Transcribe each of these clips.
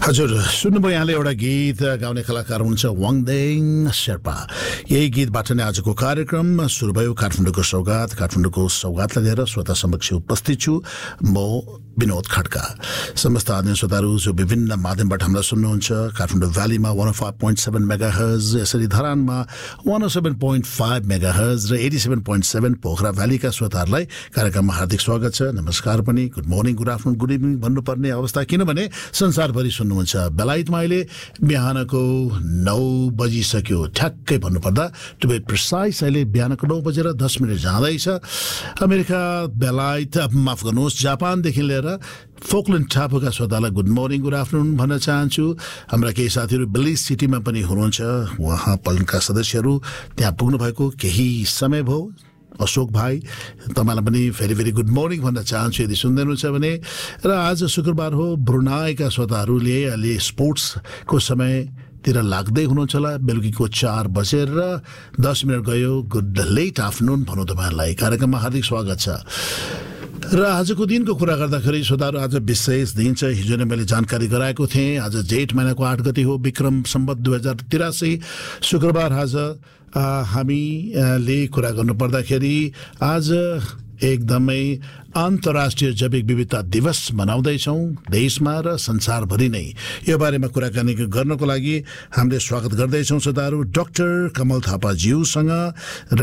हजुर सुन्नुभयो यहाँले एउटा गीत गाउने कलाकार हुनुहुन्छ वाङदेङ शेर्पा। यही गीतबाट नै आजको कार्यक्रम सुरु भयो। काठमाडौँको सौगातलाई लिएर श्रोता समक्ष उपस्थित छु म विनोद खड्का। समस्त आदरणीय श्रोताहरू जो विभिन्न माध्यमबाट हामीलाई सुन्नुहुन्छ, काठमाडौँ भ्यालीमा 105.7 मेगाहर्ज, यसरी धरानमा 107.5 मेगाहर्ज र 87.7 पोखरा भ्यालीका श्रोताहरूलाई कार्यक्रममा हार्दिक स्वागत छ। नमस्कार पनि, good morning, good afternoon, good evening भन्नुपर्ने अवस्था, किनभने संसारभरि सुन्नुहुन्छ। बेलायतमा अहिले बिहानको 9 बजिसक्यो ठ्याक्कै भन्नुपर्दा, टु बी प्रिसाइज अहिले बिहानको 9 बजेर 10 मिनट जाँदैछ। अमेरिका, बेलायत, माफ गर्नुहोस्, जापानदेखि लिएर फोकल्यान्ड टापुका श्रोतालाई गुड मर्निङ, गुड आफ्टरनुन भन्न चाहन्छु। हाम्रा केही साथीहरू बेलिज सिटीमा पनि हुनुहुन्छ, उहाँ पलनका सदस्यहरू त्यहाँ पुग्नु भएको केही समय भयो। अशोक भाइ, तपाईँलाई पनि भेरी भेरी गुड मर्निङ भन्न चाहन्छु यदि सुन्दै हुनुहुन्छ भने। र आज शुक्रबार हो, ब्रुनाईका श्रोताहरूले अहिले स्पोर्ट्सको समयतिर लाग्दै हुनुहुन्छ होला। बेलुकीको 4 बजेर 10 मिनट गयो। गुड लेट आफ्टरनुन भनौँ तपाईँहरूलाई। कार्यक्रममा हार्दिक स्वागत छ। र आजको दिनको कुरा गर्दाखेरि श्रोताहरू, आज विशेष दिन छ। हिजो नै मैले जानकारी गराएको थिएँ। आज जेठ महिनाको 8 गते हो, विक्रम सम्वत 2083 शुक्रबार। आज हामीले कुरा गर्नुपर्दाखेरि आज एकदमै अन्तर्राष्ट्रिय जैविक विविधता दिवस मनाउँदैछौँ देशमा र संसारभरि नै। यो बारेमा कुराकानी गर्नको लागि हामीले स्वागत गर्दैछौँ श्रोताहरू डाक्टर कमल थापाज्यूसँग, र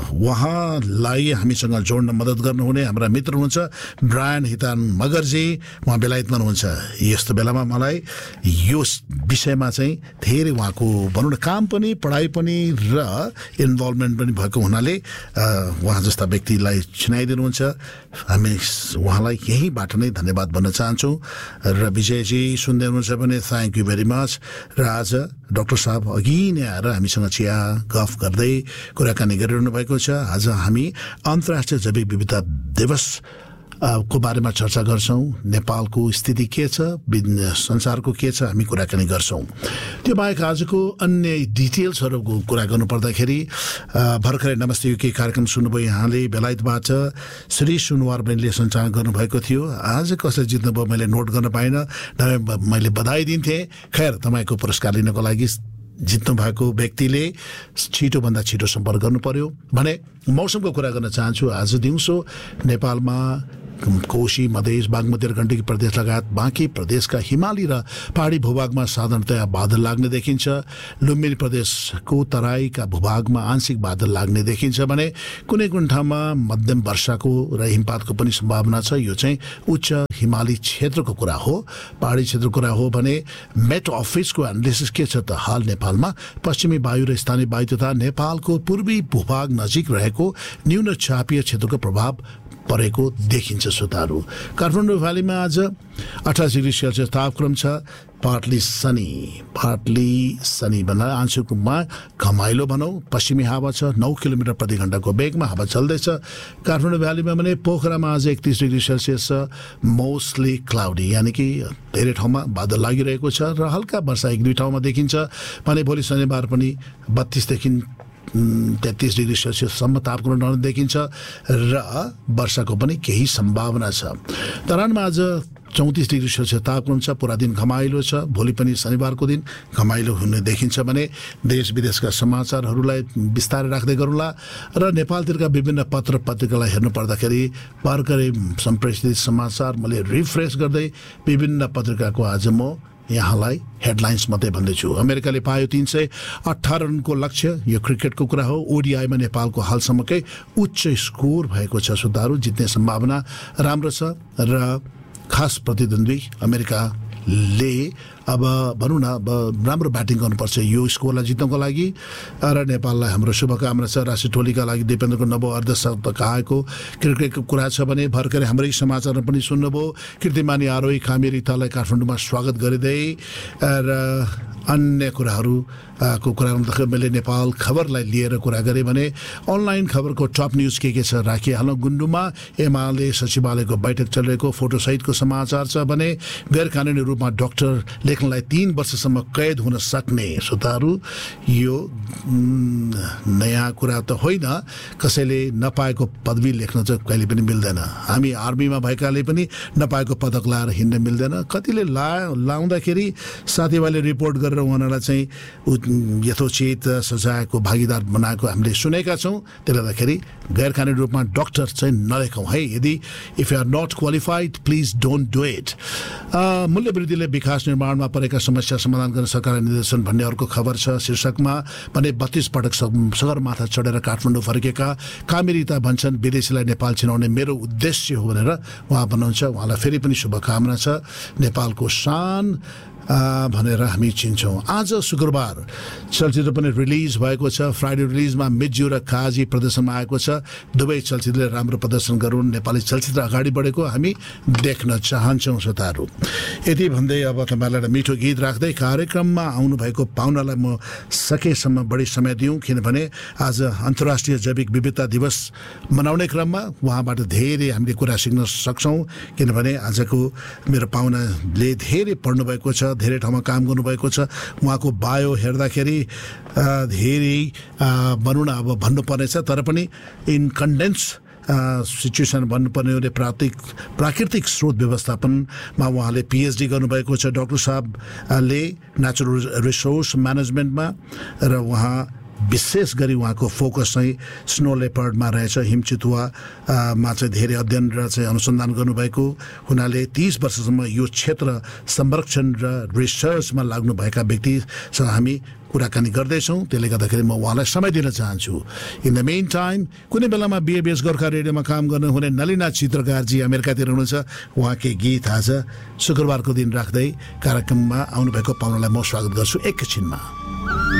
उहाँलाई हामीसँग जोड्न मद्दत गर्नुहुने हाम्रा मित्र हुनुहुन्छ ब्रायन हितान मगरजी, उहाँ बेलायतमा हुनुहुन्छ। यस्तो बेलामा मलाई यो विषयमा चाहिँ धेरै उहाँको भनौँ न काम पनि, पढाइ पनि र इन्भल्भमेन्ट पनि भएको हुनाले उहाँ जस्ता व्यक्तिलाई चिनाइदिनुहुन्छ। हामी उहाँलाई यहीँबाट नै धन्यवाद भन्न चाहन्छौँ। र विजयजी सुन्दै हुनुहुन्छ भने थ्याङ्क यू भेरी मच। र आज डाक्टर साहब अघि नै आएर हामीसँग चिया गफ गर्दै कुराकानी गरिरहनु भएको छ। आज हामी अन्तर्राष्ट्रिय जैविक विविधता दिवस को बारेमा चर्चा गर्छौँ। नेपालको स्थिति के छ, संसारको के छ, हामी कुराकानी गर्छौँ। त्यो बाहेक आजको अन्य डिटेल्सहरूको कुरा गर्नुपर्दाखेरि भर्खरै नमस्ते युके कार्यक्रम सुन्नुभयो यहाँले बेलायतबाट। श्री सुनवार बहिनीले सञ्चालन गर्नुभएको थियो। आज कसले जित्नुभयो मैले नोट गर्न पाइनँ, मैले बधाई दिन्थेँ। खैर, तपाईँको पुरस्कार लिनको लागि जित्नु भएको व्यक्तिले छिटोभन्दा छिटो सम्पर्क गर्नु पर्यो भने। मौसमको कुरा गर्न चाहन्छु। आज दिउँसो नेपालमा कोशी, मधेस, बागमती र गण्डकी प्रदेश लगायत बाँकी प्रदेशका हिमाली र पहाडी भूभागमा साधारणतया बादल लाग्ने देखिन्छ। लुम्बिनी प्रदेशको तराईका भूभागमा आंशिक बादल लाग्ने देखिन्छ भने कुनै कुनै ठाउँमा मध्यम वर्षाको र हिमपातको पनि सम्भावना छ। यो चाहिँ उच्च हिमाली क्षेत्रको कुरा हो। पहाडी क्षेत्रको कुरा हो भने मेट अफिसको एनालिसिस के छ त, हाल नेपालमा पश्चिमी वायु र स्थानीय वायु तथा नेपालको पूर्वी भूभाग नजिक रहेको न्यून चापीय क्षेत्रको प्रभाव परेको देखिन्छ श्रोताहरू। काठमाडौँ भ्यालीमा आज 28 डिग्री सेल्सियस तापक्रम छ। पार्टली सनी भन्दा आंशिक रूपमा घमाइलो भनौँ। पश्चिमी हावा छ, 9 किलोमिटर प्रति घण्टाको वेगमा हावा चल्दैछ। काठमाडौँ भ्यालीमा भने पोखरामा आज 31 डिग्री सेल्सियस छ। मोस्टली क्लाउडी, यानि कि धेरै ठाउँमा बादल लागिरहेको छ र हल्का वर्षा 1-2 ठाउँमा देखिन्छ भने भोलि शनिबार पनि 32 देखि 33 डिग्री सेल्सियससम्म तापक्रम रहन देखिन्छ र वर्षाको पनि केही सम्भावना छ। धरानमा आज 34 डिग्री सेल्सियस तापक्रम छ। पुरा दिन घमाइलो छ। भोलि पनि शनिबारको दिन घमाइलो हुने देखिन्छ भने देश विदेशका समाचारहरूलाई विस्तारै राख्दै गरौँला। र नेपालतिरका विभिन्न पत्र पत्रिकालाई हेर्नु पर्दाखेरि भर्खरै सम्प्रेषित समाचार मैले रिफ्रेस गर्दै विभिन्न पत्रिकाको आज म यहाँलाई हेडलाइन्स मात्रै भन्दैछु। अमेरिकाले पायो 318 रनको लक्ष्य। यो क्रिकेटको कुरा हो। ओडिआईमा नेपालको हालसम्मकै उच्च स्कोर भएको छ श्रोताहरू। जित्ने सम्भावना राम्रो छ र खास प्रतिद्वन्दी अमेरिकाले अब भनौँ न राम्रो ब्याटिङ गर्नुपर्छ यो स्कोरलाई जित्नको लागि। र नेपाललाई हाम्रो शुभकामना छ। राष्ट्रिय टोलीका लागि दिपेन्द्रको नव अर्धशतक आएको क्रिकेटको कुरा छ भने भर्खरै हाम्रै समाचारमा पनि सुन्नुभयो। कीर्तिमानी आरोही कामेरितालाई काठमाडौँमा स्वागत गरिँदै र अन्य कुराहरू को कुरा गर्दाखेरि मैले नेपाल खबरलाई लिएर कुरा गरेँ भने अनलाइन खबरको टप न्युज के छ राखिहालौँ। गुन्डुमा एमाले सचिवालयको बैठक चलिरहेको फोटोसहितको समाचार छ भने गैर कानुनी रूपमा डाक्टर लेख्नलाई 3 वर्षसम्म कैद हुन सक्ने श्रोताहरू यो नयाँ कुरा त होइन कसैले नपाएको पदवी लेख्न चाहिँ कहिले पनि मिल्दैन हामी आर्मीमा भएकाले पनि नपाएको पदक लाएर हिँड्न मिल्दैन कतिले लाउँदाखेरि साथीभाइले रिपोर्ट गरेर उहाँलाई चाहिँ यथोचित सजायको भागीदार बनाएको हामीले सुनेका छौँ त्यसले गर्दाखेरि गैर कानुनी रूपमा डाक्टर चाहिँ नलेखौँ है यदि if you are not qualified please don't do it मूल्यवृद्धिले विकास निर्माणमा परेका समस्या समाधान गर्न सरकारले निर्देशन भन्ने अर्को खबर छ शीर्षकमा भने 32 पटक सगरमाथा चढेर काठमाडौँ फर्केका कामेरिता भन्छन् विदेशीलाई नेपाल चिनाउने मेरो उद्देश्य हो भनेर उहाँ भन्नुहुन्छ उहाँलाई फेरि पनि शुभकामना छ नेपालको शान भनेर हामी चिन्छौँ आज शुक्रबार चलचित्र पनि रिलिज भएको छ फ्राइडे रिलिजमा मिज्यू र काजी प्रदर्शनमा आएको छ दुवै चलचित्रले राम्रो प्रदर्शन गरून् नेपाली चलचित्र अगाडि बढेको हामी देख्न चाहन्छौँ श्रोताहरू यति भन्दै अब तपाईँलाई मिठो गीत राख्दै कार्यक्रममा आउनुभएको पाहुनालाई म सकेसम्म बढी समय दिउँ किनभने आज अन्तर्राष्ट्रिय जैविक विविधता दिवस मनाउने क्रममा उहाँबाट धेरै हामीले कुरा सिक्न सक्छौँ किनभने आजको मेरो पाहुनाले धेरै पढ्नुभएको छ धेरै ठाउँमा काम गर्नुभएको छ उहाँको बायो हेर्दाखेरि धेरै भनौँ न अब भन्नुपर्नेछ तर पनि इन कन्डेन्स सिचुएसन भन्नुपर्ने हो भने प्राकृतिक स्रोत व्यवस्थापनमा उहाँले पिएचडी गर्नुभएको छ डाक्टर साहबले नेचुरल रिसोर्स म्यानेजमेन्टमा र उहाँ विशेष गरी उहाँको फोकस चाहिँ स्नो लेपर्डमा रहेछ हिमचितुवामा चाहिँ धेरै अध्ययन र चाहिँ अनुसन्धान गर्नुभएको हुनाले 30 वर्षसम्म यो क्षेत्र संरक्षण र रिसर्चमा लाग्नुभएका व्यक्तिसँग हामी कुराकानी गर्दैछौँ त्यसले गर्दाखेरि म उहाँलाई समय दिन चाहन्छु इन द मेन टाइम कुनै बेलामा बिएबिएस गोर्खा रेडियोमा काम गर्नुहुने नलिना चित्रकारजी अमेरिकातिर हुनुहुन्छ उहाँकै गीत आज शुक्रबारको दिन राख्दै कार्यक्रममा आउनुभएको पाहुनालाई म स्वागत गर्छु एकैछिनमा